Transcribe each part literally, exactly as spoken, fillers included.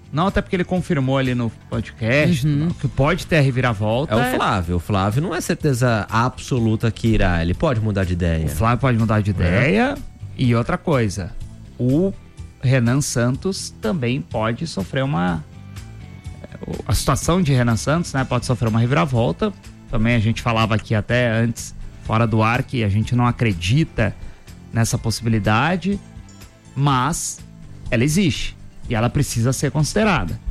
Não, até porque ele confirmou ali no podcast Uhum. que pode ter a reviravolta. É o Flávio. O Flávio não é certeza absoluta que irá. Ele pode mudar de ideia. O Flávio pode mudar de ideia. E outra coisa, o Renan Santos também pode sofrer uma... A situação de Renan Santos, né, pode sofrer uma reviravolta. Também a gente falava aqui até antes, fora do ar, que a gente não acredita nessa possibilidade, mas ela existe e ela precisa ser considerada.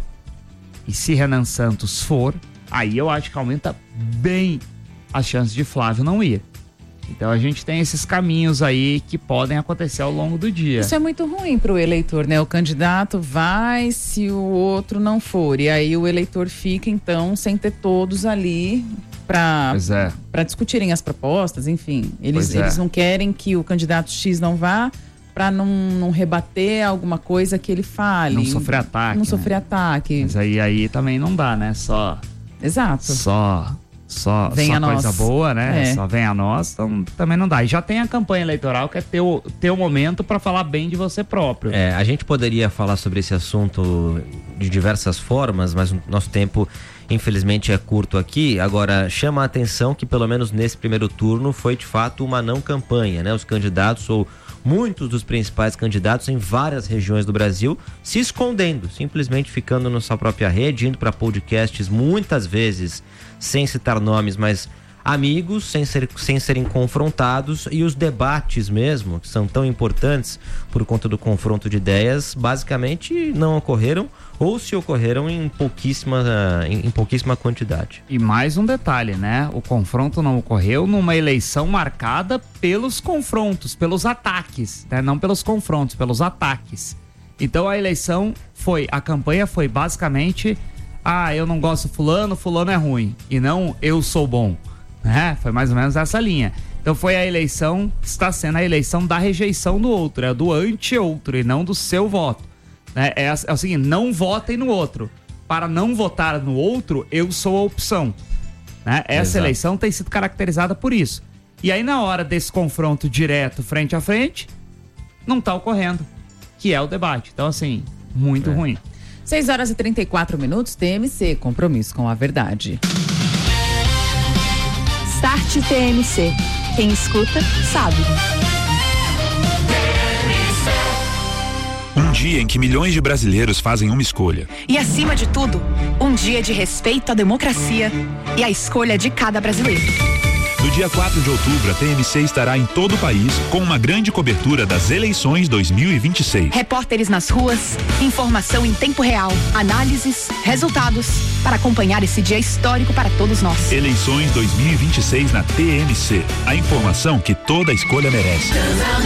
E se Renan Santos for, aí eu acho que aumenta bem as chances de Flávio não ir. Então a gente tem esses caminhos aí que podem acontecer ao longo do dia. Isso é muito ruim para o eleitor, né? O candidato vai se o outro não for. E aí o eleitor fica, então, sem ter todos ali para é. para discutirem as propostas, enfim. Eles, é. eles não querem que o candidato X não vá para não, não rebater alguma coisa que ele fale. Não sofrer ataque. Não né? sofrer ataque. Mas aí, aí também não dá, né? Só... Exato. Só... Só, vem só a coisa nós. boa, né? É. Só vem a nós, então também não dá. E já tem a campanha eleitoral, que é ter o, ter o momento para falar bem de você próprio. É, a gente poderia falar sobre esse assunto de diversas formas, mas o nosso tempo, infelizmente, é curto aqui. Agora, chama a atenção que, pelo menos nesse primeiro turno, foi de fato uma não campanha, né? Os candidatos, ou muitos dos principais candidatos em várias regiões do Brasil, se escondendo, simplesmente ficando na sua própria rede, indo para podcasts muitas vezes sem citar nomes, mas amigos, sem, ser, sem serem confrontados, e os debates mesmo, que são tão importantes por conta do confronto de ideias, basicamente não ocorreram, ou se ocorreram em pouquíssima, em, em pouquíssima quantidade. E mais um detalhe, né? O confronto não ocorreu numa eleição marcada pelos confrontos, pelos ataques, né? Não pelos confrontos, pelos ataques. Então a eleição foi, a campanha foi basicamente... Ah, eu não gosto fulano, fulano é ruim. E não, eu sou bom. Né? Foi mais ou menos essa linha. Então foi a eleição, está sendo a eleição da rejeição do outro, é do anti-outro e não do seu voto. Né? É, é o seguinte, não votem no outro. Para não votar no outro, eu sou a opção. Né? Essa Exato. eleição tem sido caracterizada por isso. E aí na hora desse confronto direto, frente a frente, não está ocorrendo, que é o debate. Então assim, muito É. ruim. seis horas e trinta e quatro minutos, T M C, compromisso com a verdade. Start T M C. Quem escuta, sabe. Um dia em que milhões de brasileiros fazem uma escolha. E, acima de tudo, um dia de respeito à democracia e à escolha de cada brasileiro. No dia quatro de outubro, a T M C estará em todo o país com uma grande cobertura das eleições dois mil e vinte e seis. Repórteres nas ruas, informação em tempo real, análises, resultados, para acompanhar esse dia histórico para todos nós. Eleições dois mil e vinte e seis na T M C. A informação que toda escolha merece.